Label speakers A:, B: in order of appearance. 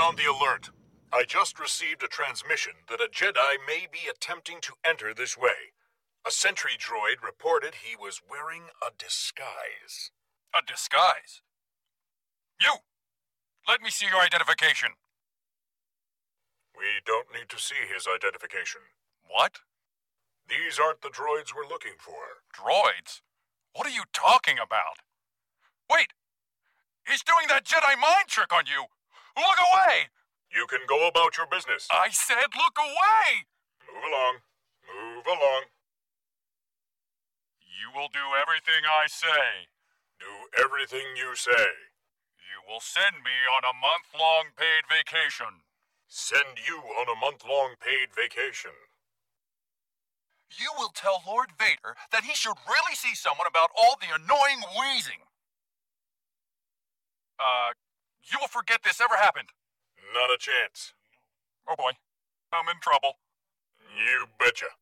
A: on the alert. I just received a transmission that a Jedi may be attempting to enter this way. A sentry droid reported he was wearing a disguise.
B: A disguise? You! Let me see your identification.
A: We don't need to see his identification.
B: What?
A: These aren't the droids we're looking for.
B: Droids? What are you talking about? Wait! He's doing that Jedi mind trick on you! Look away!
A: You can go about your business.
B: I said look away!
A: Move along. Move along.
B: You will do everything I say.
A: Do everything you say.
B: You will send me on a month-long paid vacation.
A: Send you on a month-long paid vacation.
B: You will tell Lord Vader that he should really see someone about all the annoying wheezing. You will forget this ever happened.
A: Not a chance.
B: Oh boy, I'm in trouble.
A: You betcha.